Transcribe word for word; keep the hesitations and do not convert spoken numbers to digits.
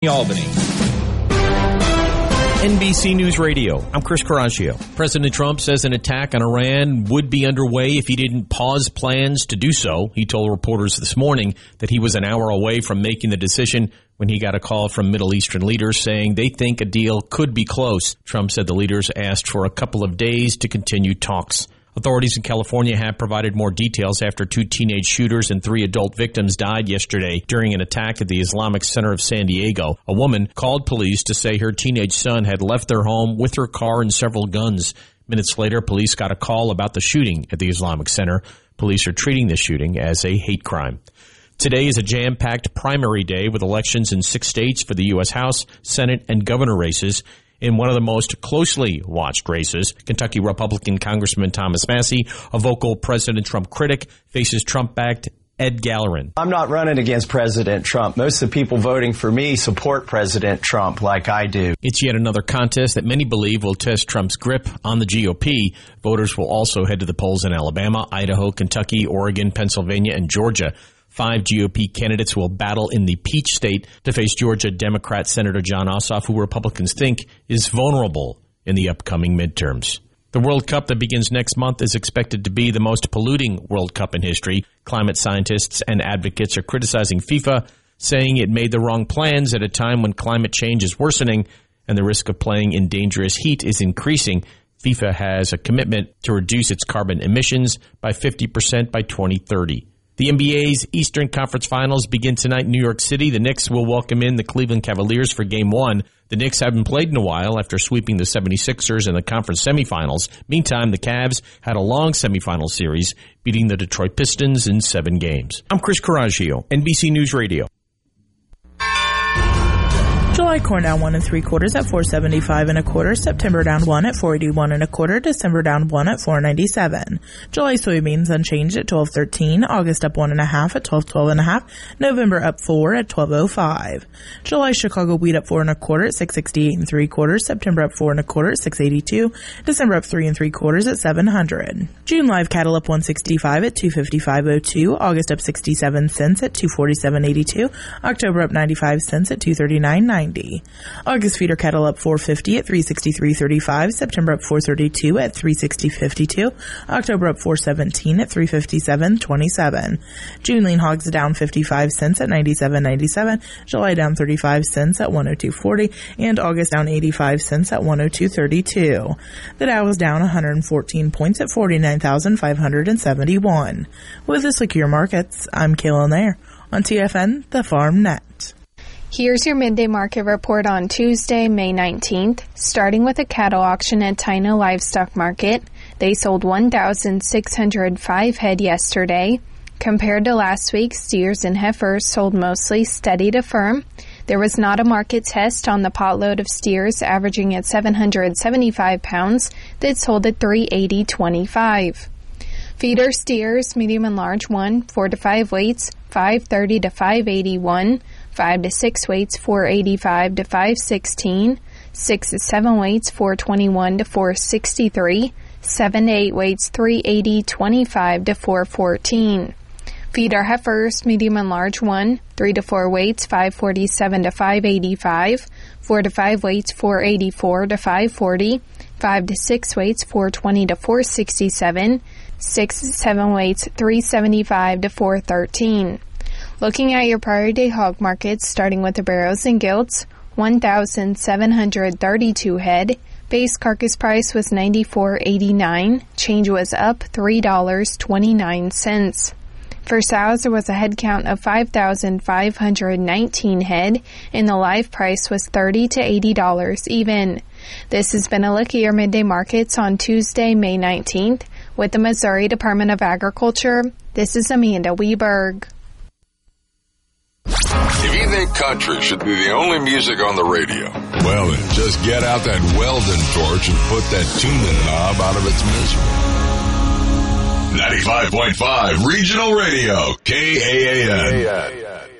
Albany. N B C News Radio, I'm Chris Coraggio. President Trump says an attack on Iran would be underway if he didn't pause plans to do so. He told reporters this morning that he was an hour away from making the decision when he got a call from Middle Eastern leaders saying they think a deal could be close. Trump said the leaders asked for a couple of days to continue talks. Authorities in California have provided more details after two teenage shooters and three adult victims died yesterday during an attack at the Islamic Center of San Diego. A woman called police to say her teenage son had left their home with her car and several guns. Minutes later, police got a call about the shooting at the Islamic Center. Police are treating the shooting as a hate crime. Today is a jam-packed primary day with elections in six states for the U S House, Senate, and governor races. In one of the most closely watched races, Kentucky Republican Congressman Thomas Massie, a vocal President Trump critic, faces Trump-backed Ed Gallerin. I'm not running against President Trump. Most of the people voting for me support President Trump like I do. It's yet another contest that many believe will test Trump's grip on the G O P. Voters will also head to the polls in Alabama, Idaho, Kentucky, Oregon, Pennsylvania, and Georgia. Five G O P candidates will battle in the Peach State to face Georgia Democrat Senator Jon Ossoff, who Republicans think is vulnerable in the upcoming midterms. The World Cup that begins next month is expected to be the most polluting World Cup in history. Climate scientists and advocates are criticizing FIFA, saying it made the wrong plans at a time when climate change is worsening and the risk of playing in dangerous heat is increasing. FIFA has a commitment to reduce its carbon emissions by fifty percent by twenty thirty. The N B A's Eastern Conference Finals begin tonight in New York City. The Knicks will welcome in the Cleveland Cavaliers for Game one. The Knicks haven't played in a while after sweeping the seventy-sixers in the conference semifinals. Meantime, the Cavs had a long semifinal series, beating the Detroit Pistons in seven games. I'm Chris Coraggio, N B C News Radio. July corn down one and three quarters at four seventy-five and a quarter. September down one at four eighty-one and a quarter. December down one at four ninety-seven. July soybeans unchanged at twelve thirteen. August up one and a half at twelve twelve and a half. November up four at twelve oh five. July Chicago wheat up four and a quarter at six sixty-eight and three quarters. September up four and a quarter at six eighty-two. December up three and three quarters at seven hundred. June live cattle up one sixty-five at two fifty-five oh two. August up sixty-seven cents at two forty-seven eighty-two. October up ninety-five cents at two thirty-nine ninety. August feeder cattle up four fifty at three sixty-three thirty-five. September up four thirty-two at three sixty fifty-two. October up four seventeen at three fifty-seven twenty-seven. June lean hogs down fifty-five cents at ninety-seven ninety-seven. July down thirty-five cents at one oh two forty. And August down eighty-five cents at one oh two thirty-two. The Dow was down one hundred fourteen points at forty-nine thousand five hundred seventy-one. With the Secure Markets, I'm Kaylin Nair on T F N, the Farm Net. Here's your midday market report on Tuesday, May nineteenth. Starting with a cattle auction at China Livestock Market. They sold one thousand six hundred five head yesterday. Compared to last week, steers and heifers sold mostly steady to firm. There was not a market test on the potload of steers, averaging at seven hundred seventy-five pounds, that sold at three eighty twenty-five. Feeder steers, medium and large one, four to five weights, five thirty to five eighty-one. five to six weights, four eighty-five to five sixteen. six to seven weights, four twenty-one to four sixty-three. seven to eight weights, three eighty twenty-five to four fourteen. Feeder heifers, medium and large one. three to four weights, five forty-seven to five eighty-five. four to five weights, four eighty-four to five forty. five to six weights, four twenty to four sixty-seven. six to seven weights, three seventy-five to four thirteen. Looking at your prior day hog markets, starting with the barrows and gilts, one thousand seven hundred thirty-two head. Base carcass price was ninety-four eighty-nine. Change was up three dollars and twenty-nine cents. For sows, there was a head count of five thousand five hundred nineteen head, and the live price was thirty to eighty dollars even. This has been a look at your midday markets on Tuesday, May nineteenth. With the Missouri Department of Agriculture, this is Amanda Weberg. If you think country should be the only music on the radio, well then, just get out that Weldon torch and put that tuning knob out of its misery. ninety-five point five Regional Radio, K A A N.